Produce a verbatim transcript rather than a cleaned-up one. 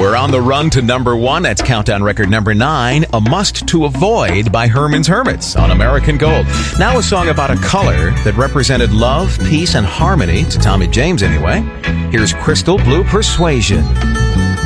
We're on the run to number one. That's Countdown record number nine, A Must to Avoid by Herman's Hermits on American Gold. Now a song about a color that represented love, peace, and harmony, to Tommy James anyway. Here's Crystal Blue Persuasion.